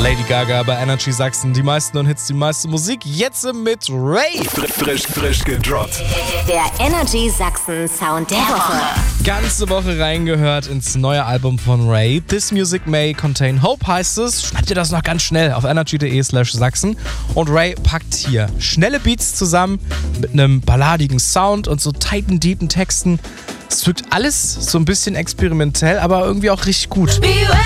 Lady Gaga bei Energy Sachsen. Die meisten und Hits, die meiste Musik. Jetzt mit Ray. Frisch gedroppt. Der Energy Sachsen Sound der Woche. Ganze Woche reingehört ins neue Album von Ray. This Music May Contain Hope heißt es. Schreibt ihr das noch ganz schnell auf energy.de/Sachsen. Und Ray packt hier schnelle Beats zusammen mit einem balladigen Sound und so tighten, deepen Texten. Es wirkt alles so ein bisschen experimentell, aber irgendwie auch richtig gut.